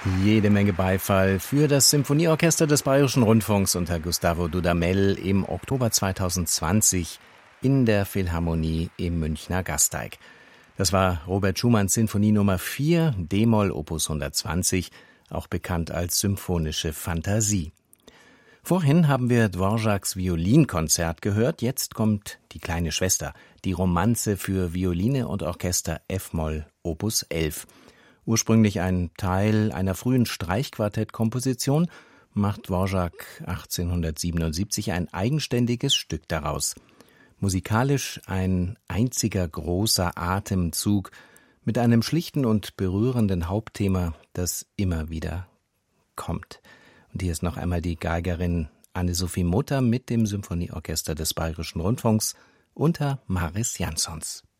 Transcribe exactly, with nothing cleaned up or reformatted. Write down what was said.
Jede Menge Beifall für das Symphonieorchester des Bayerischen Rundfunks unter Gustavo Dudamel im Oktober zweitausendzwanzig in der Philharmonie im Münchner Gasteig. Das war Robert Schumanns Sinfonie Nummer vier, d-Moll Opus hundertzwanzig, auch bekannt als Symphonische Fantasie. Vorhin haben wir Dvořáks Violinkonzert gehört, jetzt kommt die kleine Schwester, die Romanze für Violine und Orchester f-Moll Opus elf. Ursprünglich ein Teil einer frühen Streichquartettkomposition, macht Dvořák achtzehnhundertsiebenundsiebzig ein eigenständiges Stück daraus. Musikalisch ein einziger großer Atemzug mit einem schlichten und berührenden Hauptthema, das immer wieder kommt. Und hier ist noch einmal die Geigerin Anne-Sophie Mutter mit dem Symphonieorchester des Bayerischen Rundfunks unter Mariss Jansons.